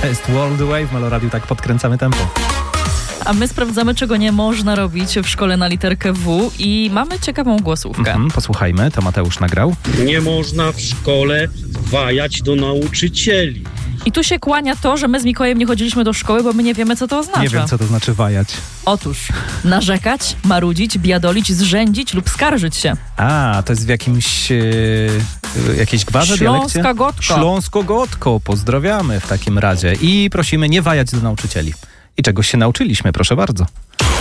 To jest World Wave w Meloradiu, tak podkręcamy tempo. A my sprawdzamy, czego nie można robić w szkole na literkę W i mamy ciekawą głosówkę. Posłuchajmy, to Mateusz nagrał. Nie można w szkole wajać do nauczycieli. I tu się kłania to, że my z Mikołajem nie chodziliśmy do szkoły, bo my nie wiemy, co to oznacza. Nie wiem, co to znaczy wajać. Otóż narzekać, marudzić, biadolić, zrzędzić lub skarżyć się. A, to jest w jakimś jakiejś gwarze, dialekcie? Śląsko-gotko. Pozdrawiamy w takim razie. I prosimy nie wajać do nauczycieli. I czegoś się nauczyliśmy, proszę bardzo.